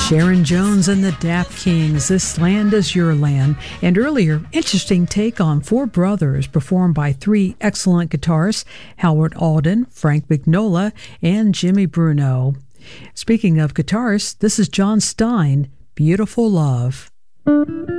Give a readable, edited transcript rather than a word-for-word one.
Sharon Jones and the Dap Kings, This Land Is Your Land. And earlier, interesting take on Four Brothers, performed by three excellent guitarists, Howard Alden, Frank Mignola, and Jimmy Bruno. Speaking of guitarists, this is John Stein, Beautiful Love.